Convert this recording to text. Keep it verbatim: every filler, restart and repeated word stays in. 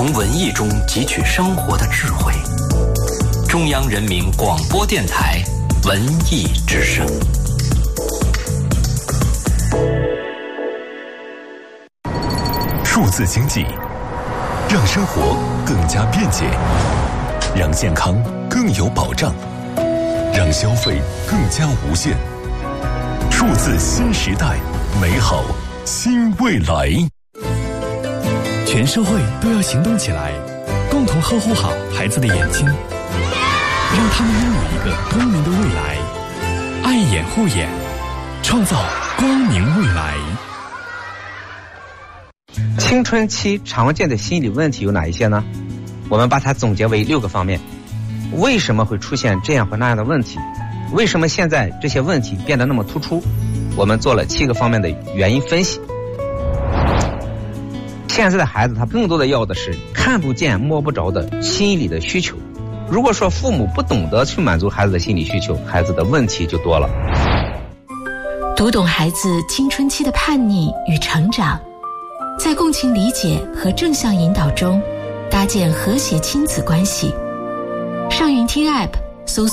从文艺中汲取生活的智慧。中央人民广播电台文艺之声。 数字经济让生活更加便捷，让健康更有保障，让消费更加无限。数字新时代，美好新未来。 全社会都要行动起来，共同呵护好孩子的眼睛，让他们拥有一个光明的未来。爱眼护眼，创造光明未来。 青春期常见的心理问题有哪一些呢？我们把它总结为六个方面。为什么会出现这样或那样的问题？为什么现在这些问题变得那么突出？我们做了七个方面的原因分析。现在的孩子他更多的要的是看不见摸不着的心理的需求。如果说父母不懂得去满足孩子的心理需求，孩子的问题就多了。 读懂孩子青春期的叛逆与成长，在共情理解和正向引导中搭建和谐亲子关系。上云听 App 搜